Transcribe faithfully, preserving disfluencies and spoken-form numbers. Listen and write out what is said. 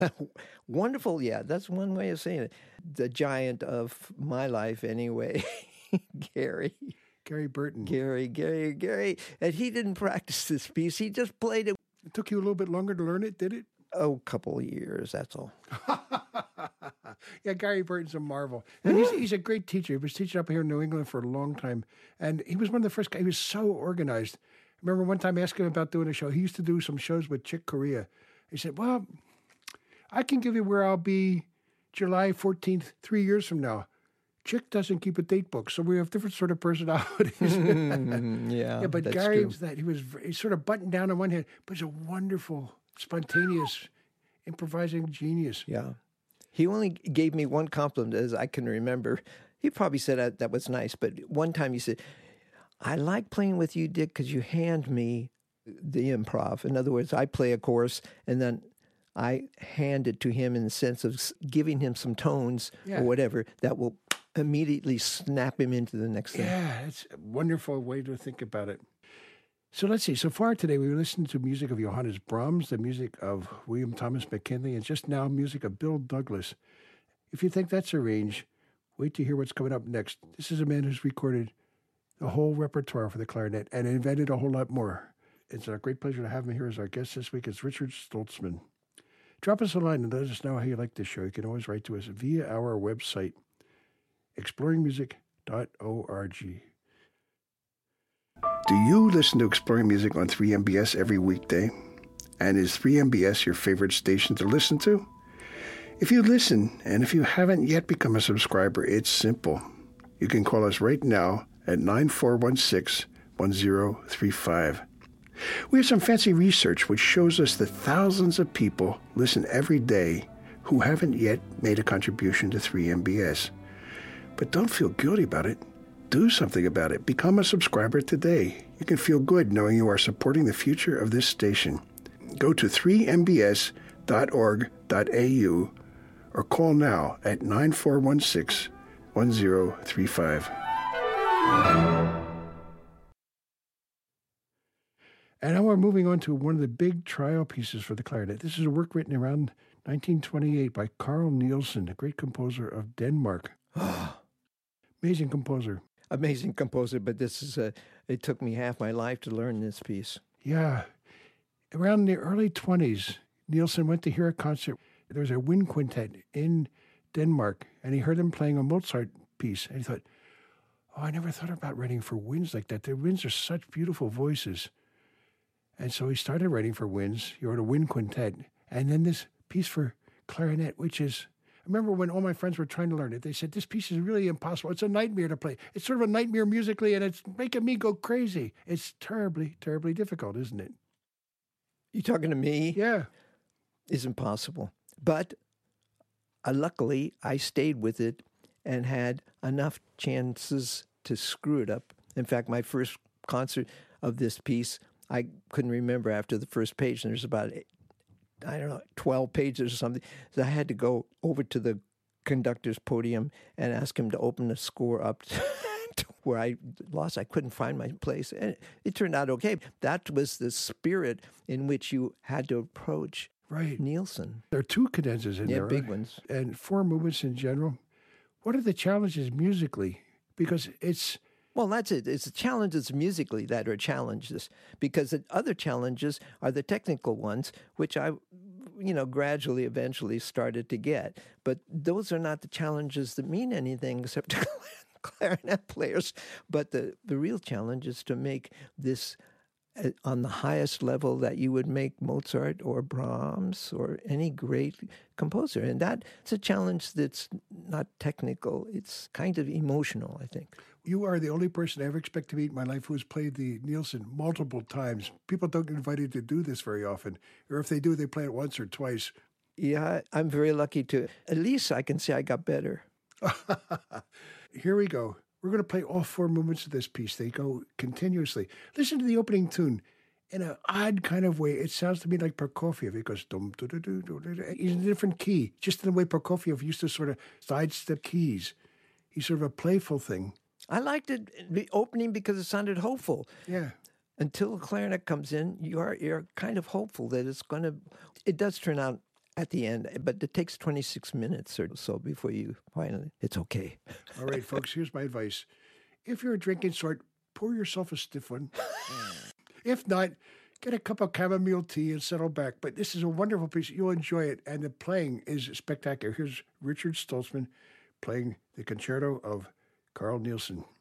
Wonderful, yeah, that's one way of saying it. The giant of my life, anyway, Gary. Gary Burton. Gary, Gary, Gary. And he didn't practice this piece. He just played it. It took you a little bit longer to learn it, did it? Oh, a couple of years, that's all. Yeah, Gary Burton's a marvel. And he's, he's a great teacher. He was teaching up here in New England for a long time. And he was one of the first guys. He was so organized. I remember one time asking him about doing a show. He used to do some shows with Chick Corea. He said, well, I can give you where I'll be July fourteenth, three years from now. Chick doesn't keep a date book, so we have different sort of personalities. yeah, yeah, but that's Gary true. was that. He was he's sort of buttoned down on one hand, but he's a wonderful, spontaneous, improvising genius. Yeah. He only gave me one compliment, as I can remember. He probably said that, that was nice, but one time he said, I like playing with you, Dick, because you hand me the improv. In other words, I play a chorus, and then I hand it to him in the sense of giving him some tones Yeah. or whatever that will immediately snap him into the next thing. Yeah, it's a wonderful way to think about it. So let's see. So far today, we listened to music of Johannes Brahms, the music of William Thomas McKinley, and just now music of Bill Douglas. If you think that's a range, wait to hear what's coming up next. This is a man who's recorded the whole repertoire for the clarinet and invented a whole lot more. It's a great pleasure to have him here as our guest this week. It's Richard Stoltzman. Drop us a line and let us know how you like this show. You can always write to us via our website, exploring music dot org. Do you listen to Exploring Music on three M B S every weekday? And is three M B S your favorite station to listen to? If you listen, and if you haven't yet become a subscriber, it's simple. You can call us right now at nine four one six, one zero three five. We have some fancy research which shows us that thousands of people listen every day who haven't yet made a contribution to three M B S. But don't feel guilty about it. Do something about it. Become a subscriber today. You can feel good knowing you are supporting the future of this station. Go to three m b s dot org dot a u or call now at nine four one six, one zero three five. And now we're moving on to one of the big trial pieces for the clarinet. This is a work written around nineteen twenty-eight by Carl Nielsen, a great composer of Denmark. Amazing composer. Amazing composer, but this is a, it took me half my life to learn this piece. Yeah. Around the early twenties, Nielsen went to hear a concert. There was a wind quintet in Denmark, and he heard them playing a Mozart piece. And he thought, oh, I never thought about writing for winds like that. The winds are such beautiful voices. And so he started writing for winds. He wrote a wind quintet. And then this piece for clarinet, which is, I remember when all my friends were trying to learn it, they said, this piece is really impossible. It's a nightmare to play. It's sort of a nightmare musically, and it's making me go crazy. It's terribly, terribly difficult, isn't it? You talking to me? Yeah. It's impossible. But uh, luckily, I stayed with it and had enough chances to screw it up. In fact, my first concert of this piece, I couldn't remember after the first page, and there's about eight, I don't know, twelve pages or something. So I had to go over to the conductor's podium and ask him to open the score up to where I lost. I couldn't find my place. And it turned out okay. That was the spirit in which you had to approach Right. Nielsen. There are two cadenzas in Yeah, there. big right? ones. And four movements in general. What are the challenges musically? Because it's... Well, that's it. It's the challenges musically that are challenges, because the other challenges are the technical ones, which I, you know, gradually, eventually started to get. But those are not the challenges that mean anything except to clarinet players. But the, the real challenge is to make this uh, on the highest level that you would make Mozart or Brahms or any great composer. And that's a challenge that's not technical. It's kind of emotional, I think. You are the only person I ever expect to meet in my life who has played the Nielsen multiple times. People don't get invited to do this very often. Or if they do, they play it once or twice. Yeah, I'm very lucky to. At least I can say I got better. Here we go. We're going to play all four movements of this piece. They go continuously. Listen to the opening tune. In an odd kind of way, it sounds to me like Prokofiev. It goes dum dum dum dum dum. He's in a different key, just in the way Prokofiev used to sort of sidestep keys. He's sort of a playful thing. I liked it, the opening, because it sounded hopeful. Yeah. Until the clarinet comes in, you are you're kind of hopeful that it's going to. It does turn out at the end, but it takes twenty-six minutes or so before you finally, it's okay. All right, folks, here's my advice. If you're a drinking sort, pour yourself a stiff one. If not, get a cup of chamomile tea and settle back. But this is a wonderful piece. You'll enjoy it. And the playing is spectacular. Here's Richard Stoltzman playing the concerto of Carl Nielsen.